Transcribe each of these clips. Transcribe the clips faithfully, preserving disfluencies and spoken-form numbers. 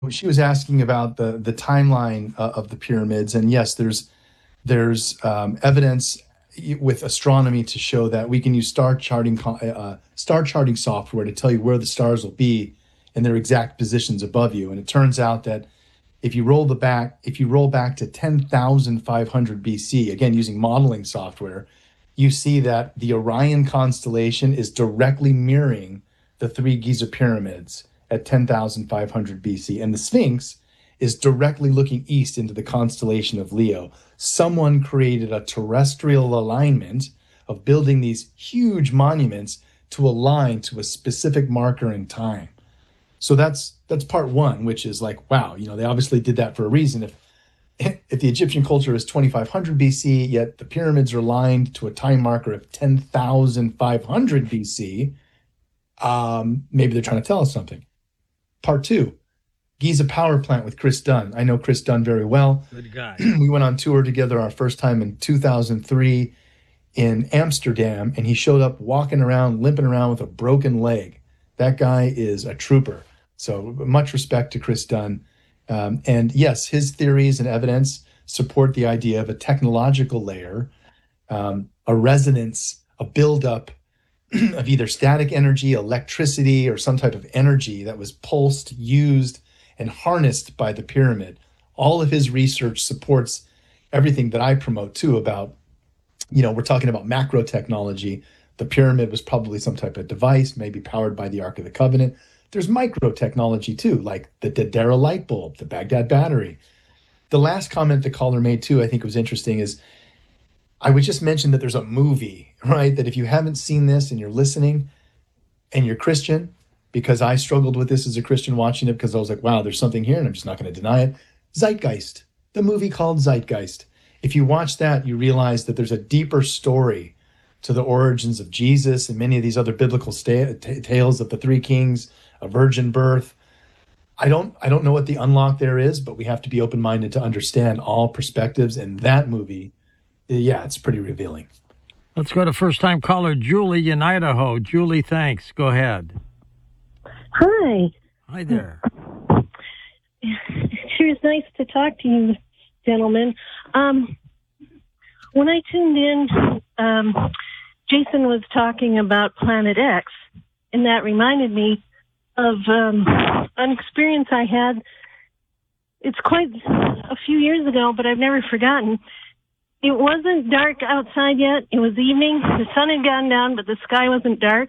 she was asking about the the timeline uh, of the pyramids, and yes, there's there's um, evidence with astronomy to show that we can use star charting uh, star charting software to tell you where the stars will be in their exact positions above you. And it turns out that if you roll the back, if you roll back to ten thousand five hundred B C, again using modeling software, you see that the Orion constellation is directly mirroring the three Giza pyramids at ten thousand five hundred B C. And the Sphinx is directly looking east into the constellation of Leo. Someone created a terrestrial alignment of building these huge monuments to align to a specific marker in time. So that's that's part one, which is like, wow, you know, they obviously did that for a reason. If if the Egyptian culture is twenty-five hundred B C, yet the pyramids are aligned to a time marker of ten thousand five hundred B C, um, maybe they're trying to tell us something. Part two, Giza Power Plant with Chris Dunn. I know Chris Dunn very well. Good guy. We went on tour together our first time in two thousand three in Amsterdam, and he showed up walking around, limping around with a broken leg. That guy is a trooper. So much respect to Chris Dunn. Um, and yes, his theories and evidence support the idea of a technological layer, um, a resonance, a buildup of either static energy, electricity, or some type of energy that was pulsed, used, and harnessed by the pyramid. All of his research supports everything that I promote too about, you know, we're talking about macro technology. The pyramid was probably some type of device, maybe powered by the Ark of the Covenant. There's micro technology too, like the Dara light bulb, the Baghdad battery. The last comment the caller made too, I think was interesting, is I would just mention that there's a movie, right? That if you haven't seen this and you're listening and you're Christian, because I struggled with this as a Christian watching it because I was like, wow, there's something here and I'm just not going to deny it. Zeitgeist, the movie called Zeitgeist. If you watch that, you realize that there's a deeper story to the origins of Jesus and many of these other biblical sta- t- tales of the three kings, a virgin birth. I don't, I don't know what the unlock there is, but we have to be open-minded to understand all perspectives. And that movie, yeah, it's pretty revealing. Let's go to first-time caller Julie in Idaho. Julie, thanks. Go ahead. Hi. Hi there. It sure is nice to talk to you, gentlemen. Um, when I tuned in, um, Jason was talking about Planet X, and that reminded me of um, an experience I had. It's quite a few years ago, but I've never forgotten. It wasn't dark outside yet. It was evening. The sun had gone down, but the sky wasn't dark.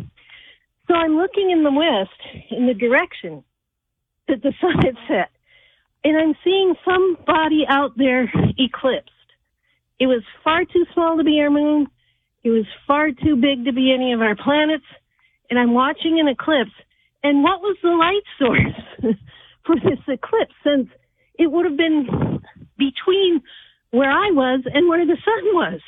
So I'm looking in the west, in the direction that the sun had set, and I'm seeing some body out there eclipsed. It was far too small to be our moon. It was far too big to be any of our planets. And I'm watching an eclipse. And what was the light source for this eclipse, since it would have been between where I was and where the sun was?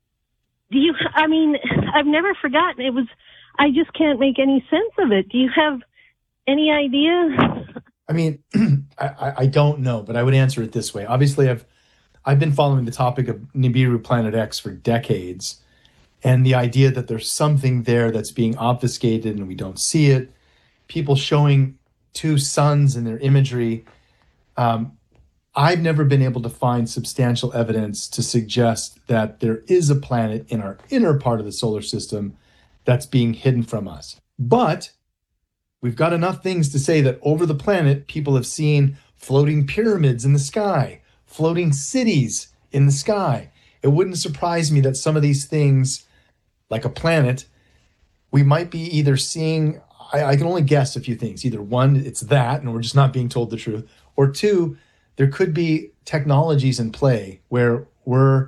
Do you, I mean, I've never forgotten. It was, I just can't make any sense of it. Do you have any idea? I mean, I, I don't know, but I would answer it this way. Obviously, I've I've been following the topic of Nibiru Planet X for decades, and the idea that there's something there that's being obfuscated and we don't see it. People showing two suns in their imagery. Um, I've never been able to find substantial evidence to suggest that there is a planet in our inner part of the solar system that's being hidden from us. But we've got enough things to say that over the planet, people have seen floating pyramids in the sky, floating cities in the sky. It wouldn't surprise me that some of these things, like a planet, we might be either seeing, I, I can only guess a few things. Either one, it's that, and we're just not being told the truth. Or two, there could be technologies in play where we're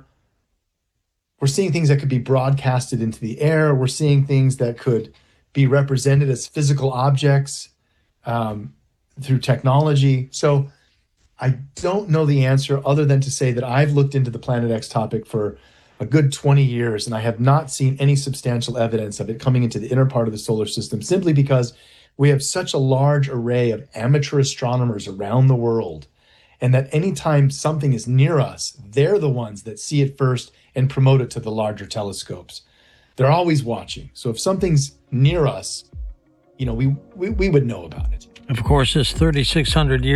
we're seeing things that could be broadcasted into the air. We're seeing things that could be represented as physical objects um, through technology. So I don't know the answer other than to say that I've looked into the Planet X topic for a good twenty years, and I have not seen any substantial evidence of it coming into the inner part of the solar system, simply because we have such a large array of amateur astronomers around the world, and that anytime something is near us, they're the ones that see it first and promote it to the larger telescopes. They're always watching. So if something's near us, you know, we, we, we would know about it. Of course, this thirty-six hundred years